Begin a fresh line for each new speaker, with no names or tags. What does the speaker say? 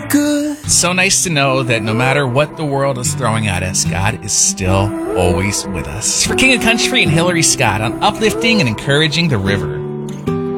good.
So nice to know that no matter what the world is throwing at us, God is still always with us. For King of Country and Hillary Scott on Uplifting and Encouraging the River.